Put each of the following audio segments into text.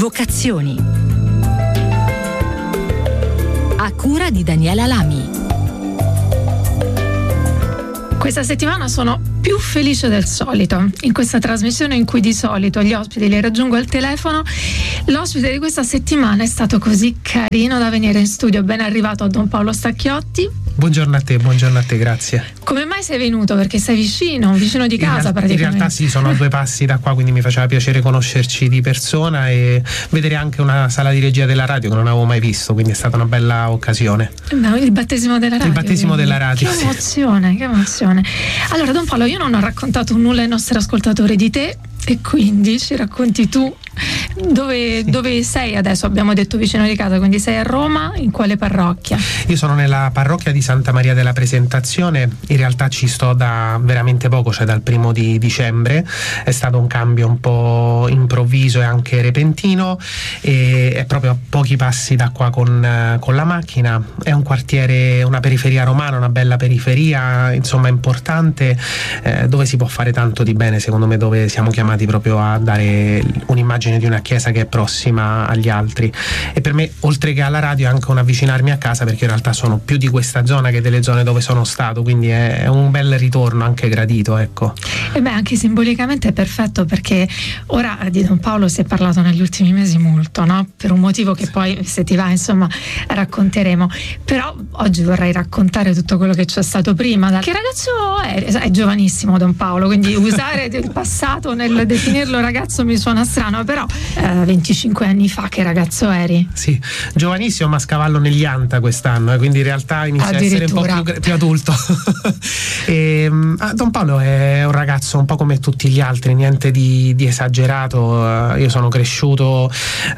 Vocazioni. A cura di Daniela Lami. Questa settimana sono più felice del solito. In questa trasmissione in cui di solito gli ospiti li raggiungo al telefono, l'ospite di questa settimana è stato così carino da venire in studio. Ben arrivato a Don Paolo Stacchiotti. Buongiorno a te, grazie. Come mai sei venuto? Perché sei vicino di casa praticamente. In realtà sì, sono a 2 passi da qua, quindi mi faceva piacere conoscerci di persona e vedere anche una sala di regia della radio che non avevo mai visto, quindi è stata una bella occasione. Il battesimo della radio. Il battesimo della radio. Che emozione, che emozione. Allora Don Paolo, io non ho raccontato nulla ai nostri ascoltatori di te e quindi ci racconti tu dove sei adesso. Abbiamo detto vicino di casa, quindi sei a Roma, in quale parrocchia? Io sono nella parrocchia di Santa Maria della Presentazione, in realtà ci sto da veramente poco, cioè dal 1 dicembre. È stato un cambio un po' improvviso e anche repentino, e è proprio a pochi passi da qua con la macchina. È un quartiere, una periferia romana, una bella periferia, insomma importante, dove si può fare tanto di bene, secondo me, dove siamo chiamati proprio a dare un'immagine di una chiesa che è prossima agli altri. E per me, oltre che alla radio, è anche un avvicinarmi a casa, perché in realtà sono più di questa zona che delle zone dove sono stato, quindi è un bel ritorno, anche gradito, ecco. E beh, anche simbolicamente è perfetto, perché ora di Don Paolo si è parlato negli ultimi mesi molto, no? Per un motivo che poi, se ti va, insomma, racconteremo. Però oggi vorrei raccontare tutto quello che c'è stato prima. Che ragazzo è giovanissimo Don Paolo, quindi usare il passato nel definirlo ragazzo mi suona strano, però 25 anni fa che ragazzo eri? Sì, giovanissimo, ma scavallo negli anta quest'anno, quindi in realtà inizia a essere un po' più adulto. Don Paolo è un ragazzo un po' come tutti gli altri, niente di esagerato. Io sono cresciuto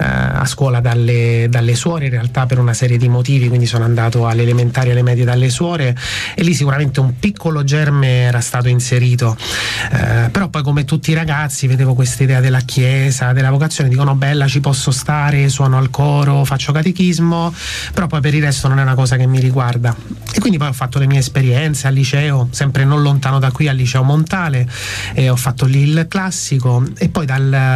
a scuola dalle suore, in realtà per una serie di motivi, quindi sono andato alle elementari e alle medie dalle suore, e lì sicuramente un piccolo germe era stato inserito, però poi, come tutti i ragazzi, vedevo questa idea della chiesa, della vocazione, dico no, bella, ci posso stare, suono al coro, faccio catechismo, però poi per il resto non è una cosa che mi riguarda. E quindi poi ho fatto le mie esperienze al liceo, sempre non lontano da qui, al liceo Montale, e ho fatto lì il classico, e poi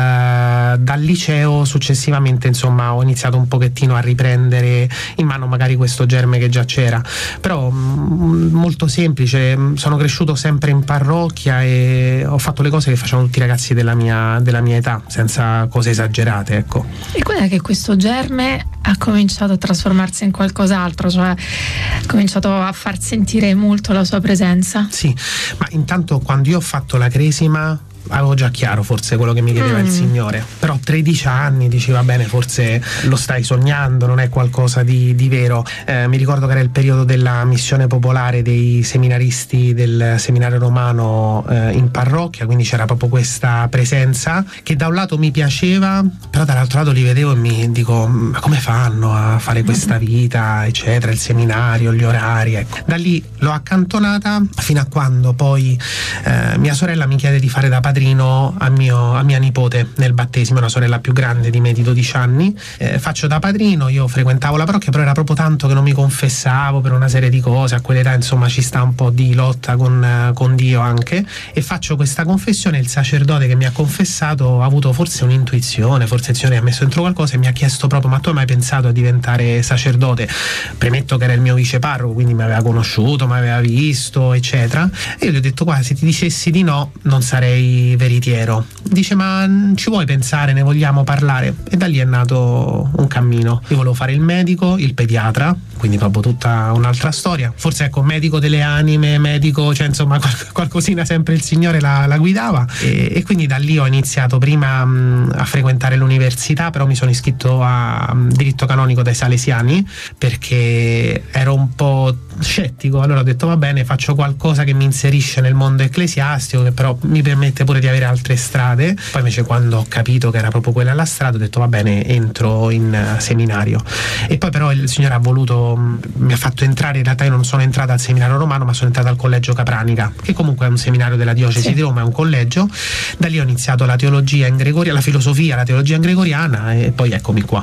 dal liceo successivamente, insomma, ho iniziato un pochettino a riprendere in mano magari questo germe che già c'era, però molto semplice. Sono cresciuto sempre in parrocchia e ho fatto le cose che facevano tutti i ragazzi della mia età, senza cose esagerate, ecco. E qual è che questo germe ha cominciato a trasformarsi in qualcos'altro, cioè ha cominciato a far sentire molto la sua presenza? Sì, ma intanto quando io ho fatto la cresima avevo già chiaro forse quello che mi chiedeva il Signore, però 13 anni dici va bene, forse lo stai sognando, non è qualcosa di vero. Mi ricordo che era il periodo della missione popolare dei seminaristi del seminario romano in parrocchia, quindi c'era proprio questa presenza che da un lato mi piaceva, però dall'altro lato li vedevo e mi dico ma come fanno a fare questa vita, eccetera, il seminario, gli orari, ecco. Da lì l'ho accantonata fino a quando poi mia sorella mi chiede di fare da padrino a mia nipote nel battesimo, una sorella più grande di me di 12 anni. Faccio da padrino, io frequentavo la parrocchia, però era proprio tanto che non mi confessavo per una serie di cose, a quell'età insomma ci sta un po' di lotta con Dio anche, e faccio questa confessione. Il sacerdote che mi ha confessato ha avuto forse un'intuizione, forse il Signore ha messo dentro qualcosa e mi ha chiesto proprio ma tu hai mai pensato a diventare sacerdote? Premetto che era il mio viceparroco, quindi mi aveva conosciuto, mi aveva visto, eccetera, e io gli ho detto guarda, se ti dicessi di no non sarei veritiero. Dice ma ci vuoi pensare, ne vogliamo parlare? E da lì è nato un cammino. Io volevo fare il medico, il pediatra, quindi proprio tutta un'altra storia. Forse ecco, medico delle anime, medico, cioè insomma qualcosina sempre il Signore la guidava, e quindi da lì ho iniziato prima a frequentare l'università, però mi sono iscritto a diritto canonico dai Salesiani perché ero un po' scettico. Allora ho detto va bene, faccio qualcosa che mi inserisce nel mondo ecclesiastico, che però mi permette pure di avere altre strade. Poi invece quando ho capito che era proprio quella la strada ho detto va bene, entro in seminario. E poi però il Signore ha voluto, mi ha fatto entrare, in realtà io non sono entrata al seminario romano ma sono entrata al collegio Capranica, che comunque è un seminario della diocesi di Roma, è un collegio. Da lì ho iniziato la teologia in gregoriana, la filosofia, la teologia in gregoriana, e poi eccomi qua.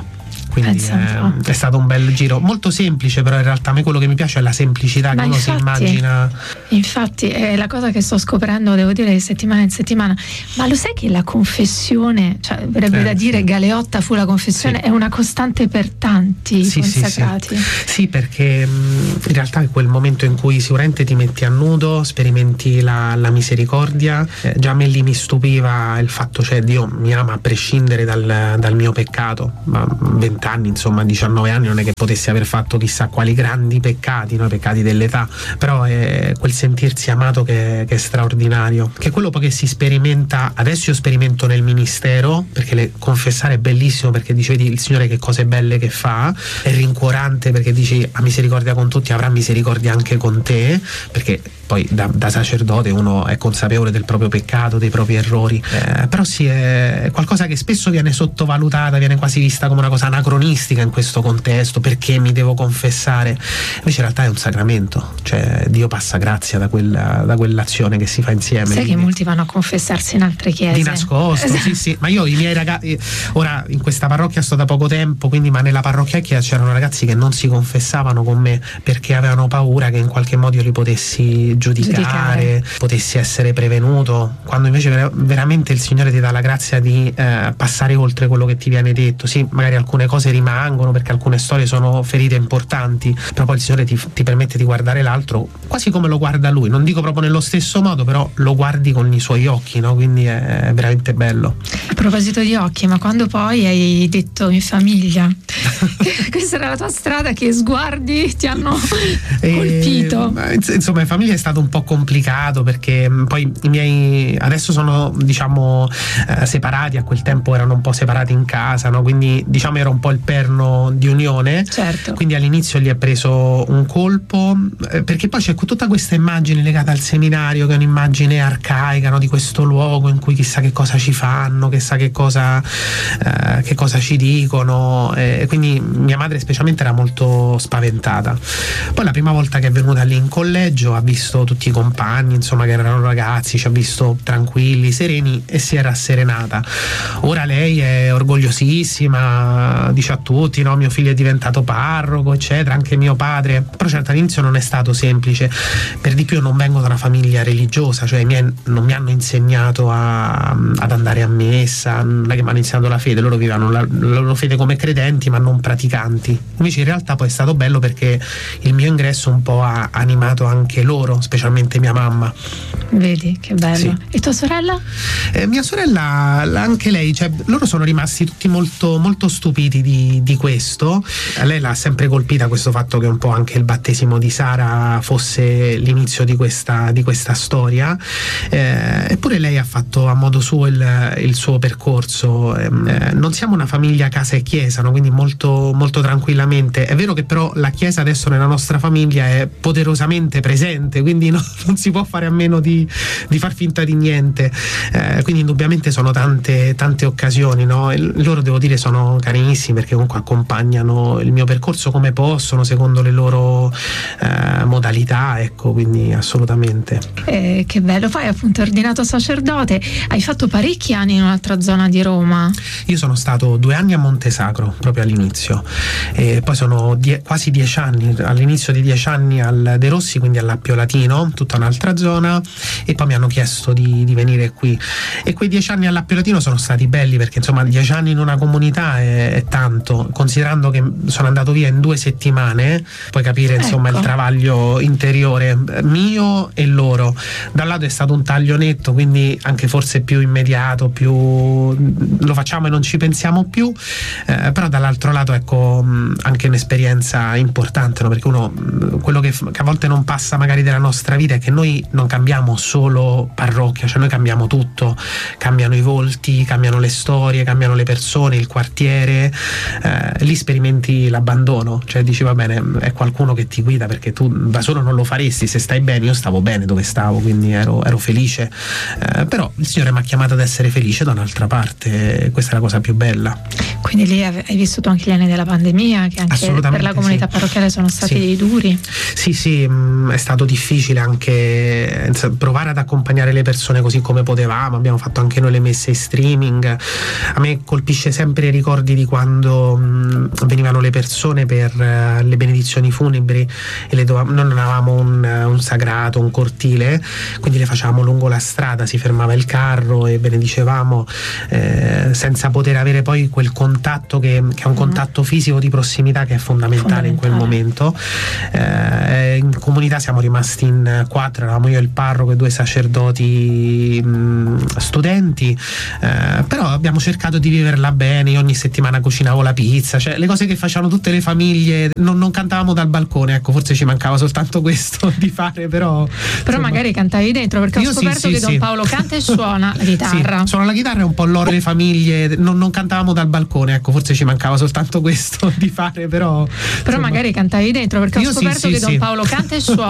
quindi è stato un bel giro, molto semplice, però in realtà a me quello che mi piace è la semplicità che uno si immagina. Infatti è la cosa che sto scoprendo, devo dire, di settimana in settimana. Ma lo sai che la confessione, cioè verrebbe da dire Galeotta fu la confessione, è una costante per tanti consacrati? Sì, perché in realtà è quel momento in cui sicuramente ti metti a nudo, sperimenti la misericordia. Già a me lì mi stupiva il fatto, cioè Dio mi ama a prescindere dal mio peccato, ma 20 anni, insomma 19 anni, non è che potessi aver fatto chissà quali grandi peccati, no? I peccati dell'età, però è quel sentirsi amato che è straordinario, che è quello poi che si sperimenta. Adesso io sperimento nel ministero, perché confessare è bellissimo, perché dici vedi il Signore che cose belle che fa, è rincuorante perché dici ha misericordia con tutti, avrà misericordia anche con te, perché poi da sacerdote uno è consapevole del proprio peccato, dei propri errori, però sì, è qualcosa che spesso viene sottovalutata, viene quasi vista come una cosa anacronistica in questo contesto, perché mi devo confessare, invece in realtà è un sacramento, cioè Dio passa grazia da quell'azione che si fa insieme. Sai che molti vanno a confessarsi in altre chiese di nascosto, sì, ma io i miei ragazzi, ora in questa parrocchia sto da poco tempo, quindi, ma nella parrocchia c'erano ragazzi che non si confessavano con me perché avevano paura che in qualche modo io li potessi giudicare, potessi essere prevenuto, quando invece veramente il Signore ti dà la grazia di passare oltre quello che ti viene detto. Sì, magari alcune cose rimangono perché alcune storie sono ferite importanti, però poi il Signore ti permette di guardare l'altro quasi come lo guarda Lui, non dico proprio nello stesso modo, però lo guardi con i suoi occhi, no? Quindi è veramente bello. A proposito di occhi, ma quando poi hai detto in famiglia questa era la tua strada, che sguardi ti hanno colpito? Insomma, in famiglia è stato un po' complicato, perché poi i miei adesso sono, diciamo, separati, a quel tempo erano un po' separati in casa, no? Quindi diciamo era un po' il perno di unione, certo. Quindi all'inizio gli è preso un colpo, perché poi c'è tutta questa immagine legata al seminario, che è un'immagine arcaica, no? Di questo luogo in cui chissà che cosa ci fanno, chissà che cosa ci dicono, quindi mia madre specialmente era molto spaventata. Poi la prima volta che è venuta lì in collegio ha visto tutti i compagni, insomma, che erano ragazzi, ci ha visto tranquilli, sereni, e si è rasserenata. Ora lei è orgogliosissima, dice a tutti, no, mio figlio è diventato parroco, eccetera, anche mio padre. Però certo all'inizio non è stato semplice, per di più non vengo da una famiglia religiosa, cioè i miei non mi hanno insegnato ad andare a messa, non è che mi hanno insegnato la fede, loro vivevano la loro fede come credenti ma non praticanti. Invece in realtà poi è stato bello perché il mio ingresso un po' ha animato anche loro, specialmente mia mamma. Vedi che bello. Sì. E tua sorella? Mia sorella anche lei, cioè loro sono rimasti tutti molto, molto stupiti di questo. A lei l'ha sempre colpita questo fatto che un po' anche il battesimo di Sara fosse l'inizio di questa storia, eppure lei ha fatto a modo suo il suo percorso. Non siamo una famiglia casa e chiesa, no? Quindi molto, molto tranquillamente. È vero che però la chiesa adesso nella nostra famiglia è poderosamente presente, quindi non si può fare a meno di far finta di niente, quindi indubbiamente sono tante occasioni, no? E loro, devo dire, sono carinissimi perché comunque accompagnano il mio percorso come possono, secondo le loro modalità, ecco, quindi assolutamente. Che bello. Poi appunto ordinato sacerdote, hai fatto parecchi anni in un'altra zona di Roma. Io sono stato 2 anni a Montesacro proprio all'inizio, e poi sono quasi 10 anni, all'inizio di 10 anni al De Rossi, quindi all'Appio Latino, tutta un'altra zona, e poi mi hanno chiesto di venire qui, e quei 10 anni all'Appio Latino sono stati belli perché insomma 10 anni in una comunità è tanto, considerando che sono andato via in 2 settimane, puoi capire insomma il travaglio interiore mio e loro. Da un lato è stato un taglio netto, quindi anche forse più immediato, più lo facciamo e non ci pensiamo più, però dall'altro lato ecco anche un'esperienza importante, no? Perché uno, quello che a volte non passa magari della nostra vita è che noi non cambiamo solo parrocchia, cioè noi cambiamo tutto, cambiano i volti, cambiano le storie, cambiano le persone, il quartiere, lì sperimenti l'abbandono, cioè dici va bene, è qualcuno che ti guida, perché tu da solo non lo faresti. Se stai bene, io stavo bene dove stavo, quindi ero felice, però il Signore mi ha chiamato ad essere felice da un'altra parte, questa è la cosa più bella. Quindi lì hai vissuto anche gli anni della pandemia, che anche per la comunità parrocchiale sono stati duri. Sì, è stato difficile anche provare ad accompagnare le persone così come potevamo. Abbiamo fatto anche noi le messe in streaming. A me colpisce sempre i ricordi di quando venivano le persone per le benedizioni funebri e non avevamo un sagrato, un cortile, quindi le facevamo lungo la strada, si fermava il carro e benedicevamo senza poter avere poi quel contatto che è un contatto fisico di prossimità che è fondamentale in quel momento. In comunità siamo rimasti in 4, eravamo io, il parroco e 2 sacerdoti studenti, però abbiamo cercato di viverla bene. Io ogni settimana cucinavo la pizza, cioè le cose che facevano tutte le famiglie. Non cantavamo dal balcone, ecco, forse ci mancava soltanto questo di fare, però insomma, magari cantavi dentro, perché ho scoperto che Don Paolo canta e suona la chitarra. Suona la chitarra, è un po' l'oro delle famiglie. Non cantavamo dal balcone, ecco, forse ci mancava soltanto questo di fare, però magari cantavi dentro, perché ho scoperto che Don Paolo canta e suona